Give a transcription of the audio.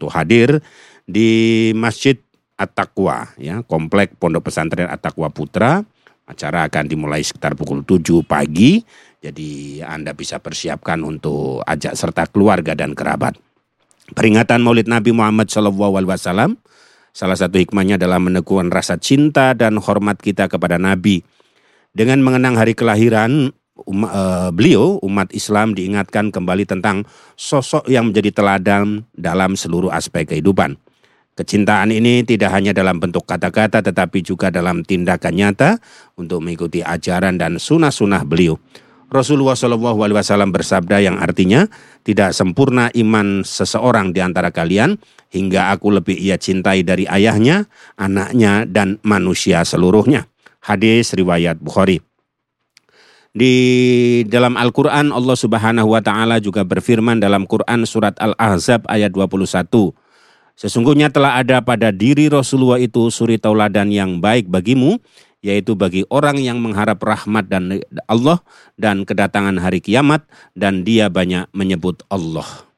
untuk hadir di Masjid At-Taqwa, ya, Komplek Pondok Pesantren At-Taqwa Putra. Acara akan dimulai sekitar pukul 7 pagi. Jadi Anda bisa persiapkan untuk ajak serta keluarga dan kerabat. Peringatan Maulid Nabi Muhammad SAW, salah satu hikmahnya adalah meneguhkan rasa cinta dan hormat kita kepada Nabi. Dengan mengenang hari kelahiran beliau, umat Islam diingatkan kembali tentang sosok yang menjadi teladan dalam seluruh aspek kehidupan. Kecintaan ini tidak hanya dalam bentuk kata-kata tetapi juga dalam tindakan nyata untuk mengikuti ajaran dan sunnah-sunnah beliau. Rasulullah SAW bersabda yang artinya, tidak sempurna iman seseorang di antara kalian hingga aku lebih ia cintai dari ayahnya, anaknya, dan manusia seluruhnya. Hadis riwayat Bukhari. Di dalam Al-Quran Allah Subhanahu wa Ta'ala juga berfirman dalam Quran surat Al-Ahzab ayat 21. Sesungguhnya telah ada pada diri Rasulullah itu suri tauladan yang baik bagimu, yaitu bagi orang yang mengharap rahmat dan Allah dan kedatangan hari kiamat, dan dia banyak menyebut Allah.